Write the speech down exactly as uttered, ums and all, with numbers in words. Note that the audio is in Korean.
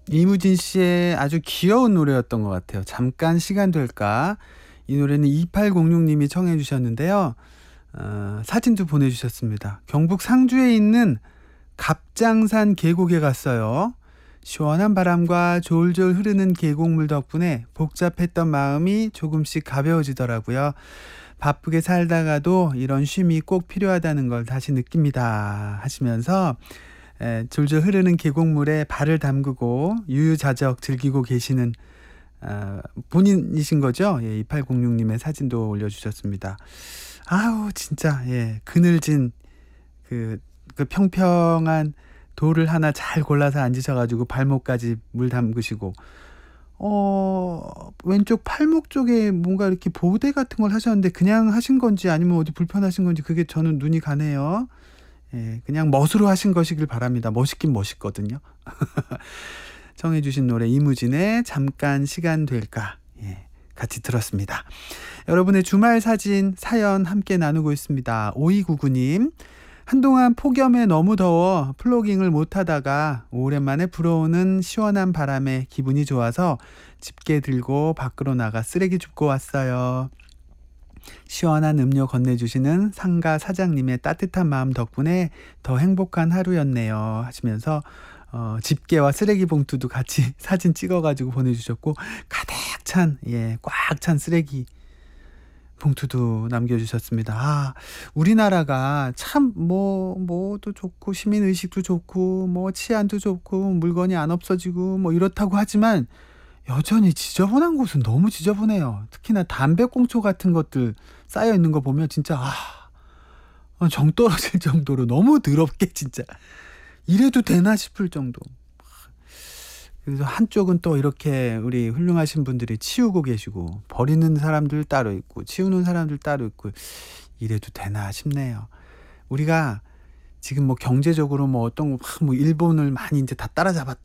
이무진 씨의 아주 귀여운 노래였던 것 같아요. 잠깐 시간 될까? 이 노래는 이팔공육 님이 청해 주셨는데요. 어, 사진도 보내주셨습니다. 경북 상주에 있는 갑장산 계곡에 갔어요. 시원한 바람과 졸졸 흐르는 계곡물 덕분에 복잡했던 마음이 조금씩 가벼워지더라고요. 바쁘게 살다가도 이런 쉼이 꼭 필요하다는 걸 다시 느낍니다. 하시면서 에, 졸졸 흐르는 계곡물에 발을 담그고 유유자적 즐기고 계시는 어, 본인이신 거죠? 예, 이팔공육 님의 사진도 올려주셨습니다. 아우 진짜 예, 그늘진 그, 그 평평한 돌을 하나 잘 골라서 앉으셔가지고 발목까지 물 담그시고 어 왼쪽 팔목 쪽에 뭔가 이렇게 보호대 같은 걸 하셨는데 그냥 하신 건지 아니면 어디 불편하신 건지 그게 저는 눈이 가네요. 예, 그냥 멋으로 하신 것이길 바랍니다. 멋있긴 멋있거든요. 청해 주신 노래 이무진의 잠깐 시간 될까? 예, 같이 들었습니다. 여러분의 주말 사진 사연 함께 나누고 있습니다. 오이구구 님, 한동안 폭염에 너무 더워 플로깅을 못하다가 오랜만에 불어오는 시원한 바람에 기분이 좋아서 집게 들고 밖으로 나가 쓰레기 줍고 왔어요. 시원한 음료 건네주시는 상가 사장님의 따뜻한 마음 덕분에 더 행복한 하루였네요. 하시면서 어, 집게와 쓰레기 봉투도 같이 사진 찍어가지고 보내주셨고 가득 찬, 예, 꽉 찬 쓰레기 봉투도 남겨주셨습니다. 아, 우리나라가 참 뭐 뭐도 좋고 시민의식도 좋고 뭐 치안도 좋고 물건이 안 없어지고 뭐 이렇다고 하지만 여전히 지저분한 곳은 너무 지저분해요. 특히나 담배꽁초 같은 것들 쌓여 있는 거 보면 진짜 아, 정 떨어질 정도로 너무 더럽게 진짜 이래도 되나 싶을 정도. 그래서 한쪽은 또 이렇게 우리 훌륭하신 분들이 치우고 계시고 버리는 사람들 따로 있고 치우는 사람들 따로 있고 이래도 되나 싶네요. 우리가 지금 뭐 경제적으로 뭐 어떤 거 뭐 일본을 많이 이제 다 따라잡았다